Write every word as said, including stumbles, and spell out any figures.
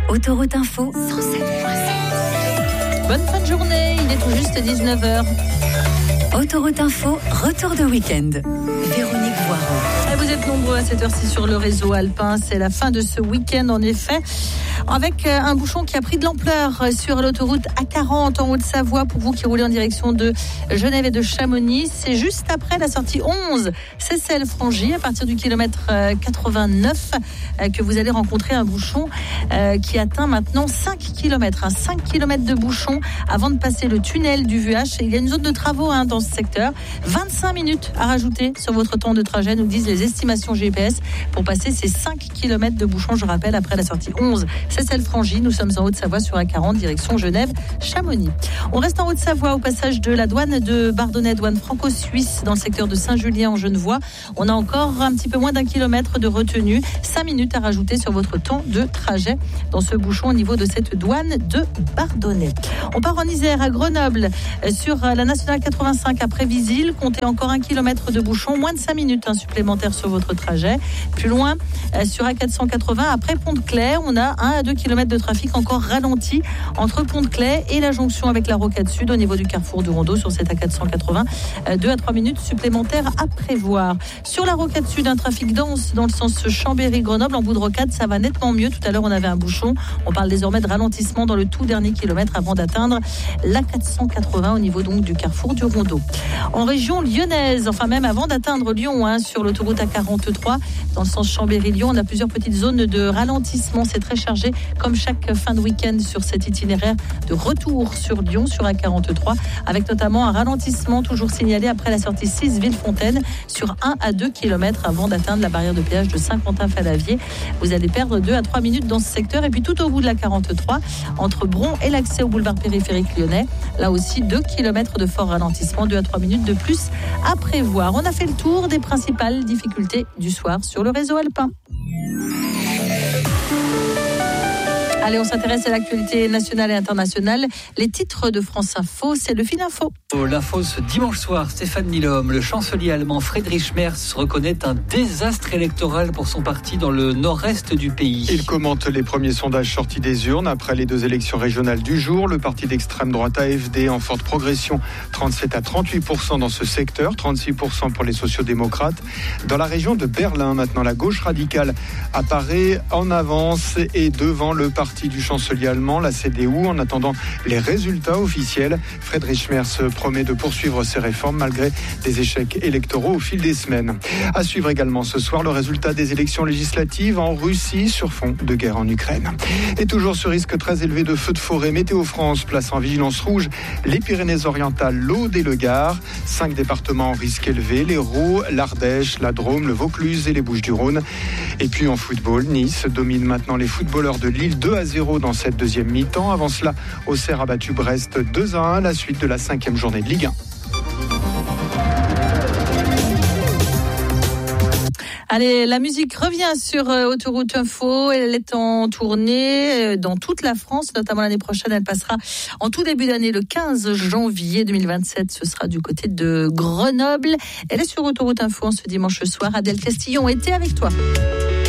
Autoroute Info cent sept virgule sept. Bonne fin de journée, il est tout juste dix-neuf heures. Autoroute Info, retour de week-end. Véronique Voiron. Et vous êtes nombreux à cette heure-ci sur le réseau alpin. C'est la fin de ce week-end en effet. Avec un bouchon qui a pris de l'ampleur sur l'autoroute A quarante en Haute-Savoie. Pour vous qui roulez en direction de Genève et de Chamonix, c'est juste après la sortie onze, Seyssel-Frangy, à partir du kilomètre quatre-vingt-neuf, que vous allez rencontrer un bouchon qui atteint maintenant cinq kilomètres. cinq kilomètres de bouchon avant de passer le tunnel du V H. Il y a une zone de travaux hein, dans ce secteur. vingt-cinq minutes à rajouter sur votre temps de trajet, nous disent les estimations G P S, pour passer ces cinq kilomètres de bouchon, je rappelle, après la sortie onze. Seyssel-Frangy, nous sommes en Haute-Savoie sur A quarante, direction Genève-Chamonix. On reste en Haute-Savoie au passage de la douane de Bardonnay, douane franco-suisse, dans le secteur de Saint-Julien en Genevois. On a encore un petit peu moins d'un kilomètre de retenue, cinq minutes à rajouter sur votre temps de trajet dans ce bouchon au niveau de cette douane de Bardonnay. On part en Isère, à Grenoble, sur la nationale quatre-vingt-cinq après Visil. Comptez encore un kilomètre de bouchon, moins de cinq minutes hein, supplémentaires sur votre trajet. Plus loin, sur A quatre cent quatre-vingts, après Pont-de-Claix, on a un à deux kilomètres de trafic encore ralenti entre Pont-de-Claix et la jonction avec la Rocade Sud au niveau du carrefour du Rondeau sur cette A quatre cent quatre-vingts. deux à trois minutes supplémentaires à prévoir. Sur la Rocade Sud, un trafic dense dans le sens Chambéry-Grenoble. En bout de rocade, ça va nettement mieux. Tout à l'heure, on avait un bouchon. On parle désormais de ralentissement dans le tout dernier kilomètre avant d'atteindre l'A quatre cent quatre-vingts au niveau donc du carrefour du Rondeau. En région lyonnaise, enfin même avant d'atteindre Lyon, hein, sur l'autoroute A quarante-trois, dans le sens Chambéry-Lyon, on a plusieurs petites zones de ralentissement. C'est très chargé, comme chaque fin de week-end sur cet itinéraire de retour sur Lyon, sur A quarante-trois, avec notamment un ralentissement toujours signalé après la sortie six Villefontaine sur un à deux kilomètres avant d'atteindre la barrière de péage de Saint-Quentin-Falavier. Vous allez perdre deux à trois minutes dans ce secteur. Et puis tout au bout de la quarante-trois, entre Bron et l'accès au boulevard périphérique lyonnais, là aussi deux kilomètres de fort ralentissement, deux à trois minutes de plus à prévoir. On a fait le tour des principales difficultés du soir sur le réseau alpin. Allez, on s'intéresse à l'actualité nationale et internationale. Les titres de France Info, c'est le Fininfo. L'info ce dimanche soir, Stéphane Nilom, le chancelier allemand Friedrich Merz reconnaît un désastre électoral pour son parti dans le nord-est du pays. Il commente les premiers sondages sortis des urnes après les deux élections régionales du jour. Le parti d'extrême droite A F D en forte progression, trente-sept à trente-huit pour cent dans ce secteur, trente-six pour cent pour les sociodémocrates. Dans la région de Berlin, maintenant, la gauche radicale apparaît en avance et devant le parti du chancelier allemand, la C D U. En attendant les résultats officiels, Friedrich Merz promet de poursuivre ses réformes malgré des échecs électoraux au fil des semaines. À suivre également ce soir le résultat des élections législatives en Russie sur fond de guerre en Ukraine. Et toujours ce risque très élevé de feux de forêt, Météo France place en vigilance rouge les Pyrénées-Orientales, l'Aude et le Gard. Cinq départements en risque élevé, l'Hérault, l'Ardèche, la Drôme, le Vaucluse et les Bouches-du-Rhône. Et puis en football, Nice domine maintenant les footballeurs de Lille deux à zéro dans cette deuxième mi-temps. Avant cela, Auxerre a battu Brest deux à un, la suite de la cinquième journée de Ligue un. Allez, la musique revient sur euh, Autoroute Info. Elle est en tournée euh, dans toute la France, notamment l'année prochaine. Elle passera en tout début d'année, le quinze janvier deux mille vingt-sept. Ce sera du côté de Grenoble. Elle est sur Autoroute Info en ce dimanche soir. Adèle Castillon était avec toi.